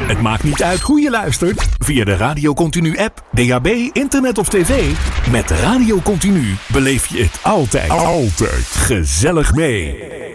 Het maakt niet uit hoe je luistert. Via de Radio Continu app, DAB, internet of tv. Met Radio Continu beleef je het altijd gezellig mee.